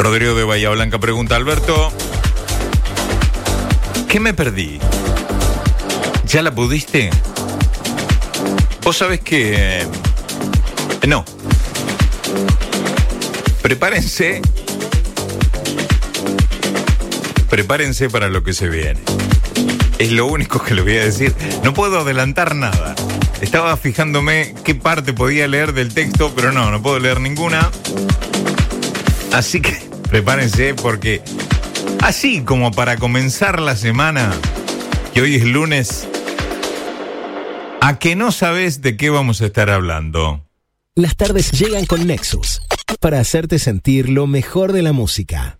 Rodrigo de Bahía Blanca pregunta: Alberto, ¿qué me perdí? ¿Ya la pudiste? Vos sabés que... no. Prepárense para lo que se viene. Es lo único que les voy a decir. No puedo adelantar nada. Estaba fijándome qué parte podía leer del texto, pero no puedo leer ninguna. Así que prepárense, porque así como para comenzar la semana, que hoy es lunes, ¿a que no sabes de qué vamos a estar hablando? Las tardes llegan con Nexus para hacerte sentir lo mejor de la música.